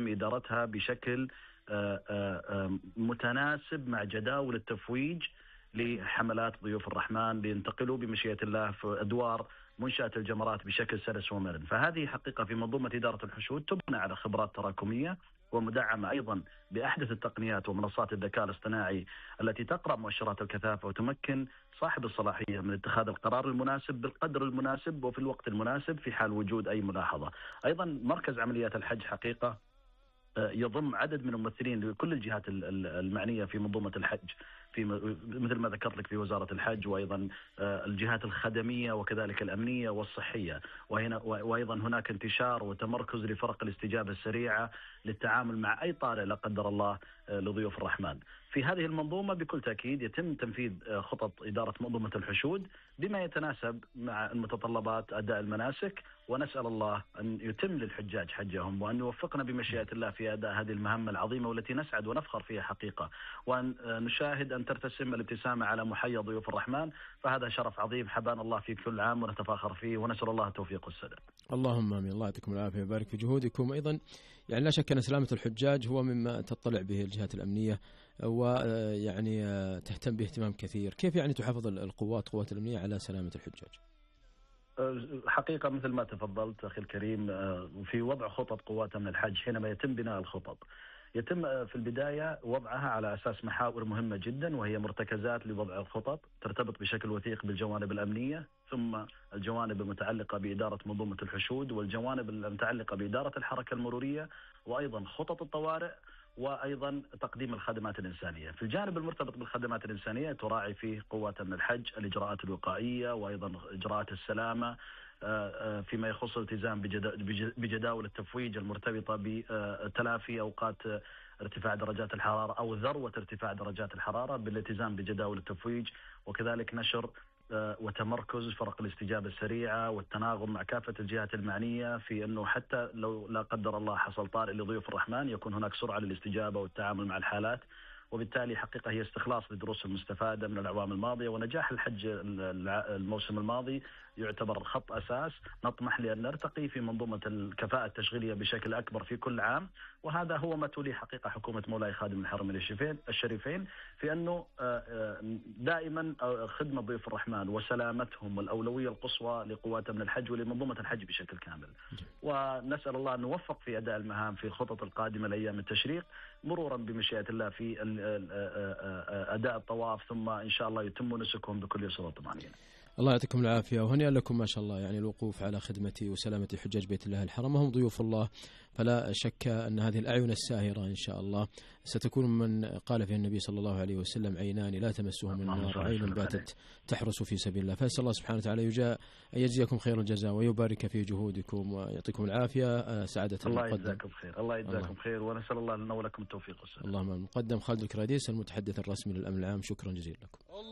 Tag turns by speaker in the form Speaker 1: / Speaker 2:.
Speaker 1: إدارتها بشكل متناسب مع جداول التفويج لحملات ضيوف الرحمن لينتقلوا بمشيئة الله في أدوار منشأة الجمرات بشكل سلس ومرن. فهذه حقيقة في منظومة إدارة الحشود تبنى على خبرات تراكمية ومدعمة أيضا بأحدث التقنيات ومنصات الذكاء الاصطناعي التي تقرأ مؤشرات الكثافة وتمكن صاحب الصلاحية من اتخاذ القرار المناسب بالقدر المناسب وفي الوقت المناسب في حال وجود أي ملاحظة. أيضا مركز عمليات الحج حقيقة يضم عدد من الممثلين لكل الجهات المعنية في منظومة الحج، في مثل ما ذكرت لك في وزارة الحج، وأيضا الجهات الخدمية وكذلك الأمنية والصحية. وأيضا هناك انتشار وتمركز لفرق الاستجابة السريعة للتعامل مع أي طارئ لا قدر الله لضيوف الرحمن. في هذه المنظومة بكل تأكيد يتم تنفيذ خطط إدارة منظومة الحشود بما يتناسب مع المتطلبات أداء المناسك، ونسأل الله أن يتم للحجاج حجهم وأن يوفقنا بمشيئة الله في أداء هذه المهمة العظيمة والتي نسعد ونفخر فيها حقيقة، وأن نشاهد أن ترتسم الابتسامة على محيا ضيوف الرحمن. فهذا شرف عظيم حبانا الله في كل عام ونتفاخر فيه، ونسأل الله التوفيق والسداد.
Speaker 2: اللهم آمين. الله يعطيكم العافية ويبارك في جهودكم. أيضا يعني لا شك أن سلامة الحجاج هو مما تطلع به الجهات الأمنية ويعني تهتم به اهتمام كثير. كيف يعني تحافظ قوات الأمنية على سلامة الحجاج؟
Speaker 1: حقيقة مثل ما تفضلت أخي الكريم، في وضع خطط قوات من الحج حينما يتم بناء الخطط يتم في البداية وضعها على أساس محاور مهمة جدا، وهي مرتكزات لوضع الخطط ترتبط بشكل وثيق بالجوانب الأمنية، ثم الجوانب المتعلقة بإدارة منظومة الحشود، والجوانب المتعلقة بإدارة الحركة المرورية، وأيضا خطط الطوارئ، وأيضا تقديم الخدمات الإنسانية. في الجانب المرتبط بالخدمات الإنسانية تراعي فيه قوات من الحج الإجراءات الوقائية وأيضا إجراءات السلامة فيما يخص الالتزام بجداول التفويج المرتبطة بتلافي أوقات ارتفاع درجات الحرارة أو ذروة ارتفاع درجات الحرارة بالالتزام بجداول التفويج، وكذلك نشر وتمركز فرق الاستجابة السريعة والتناغم مع كافة الجهات المعنية في أنه حتى لو لا قدر الله حصل طارئ لضيوف الرحمن يكون هناك سرعة للاستجابة والتعامل مع الحالات. وبالتالي حقيقة هي استخلاص للدروس المستفادة من الأعوام الماضية، ونجاح الحج الموسم الماضي يعتبر خط أساس نطمح لأن نرتقي في منظومة الكفاءة التشغيلية بشكل أكبر في كل عام. وهذا هو ما تولي حقيقة حكومة مولاي خادم الحرمين الشريفين في أنه دائما خدمة ضيوف الرحمن وسلامتهم والأولوية القصوى لقوات من الحج ولمنظومة الحج بشكل كامل. ونسأل الله أن نوفق في أداء المهام في الخطط القادمة لأيام التشريق، مرورا بمشيئة الله في أداء الطواف، ثم إن شاء الله يتم نسكهم بكل يسر وطمأنينة.
Speaker 2: الله يعطيكم العافية وهنيئا لكم ما شاء الله، يعني الوقوف على خدمة وسلامة حجاج بيت الله الحرام، هم ضيوف الله، فلا شك أن هذه الأعين الساهرة إن شاء الله ستكون من قال فيها النبي صلى الله عليه وسلم: عينان لا تمسهم النار عين باتت تحرس في سبيل الله. فأسأل الله سبحانه وتعالى أن يجزيكم خير الجزاء ويبارك في جهودكم ويعطيكم العافية. سعادة
Speaker 1: الله يجزاكم خير. الله يجزاكم خير، ونسأل الله لنا ولكم التوفيق والسلام.
Speaker 2: اللهم المقدم خالد الكراديس المتحدث الرسمي للأمن العام، شكرا جزيلا لكم.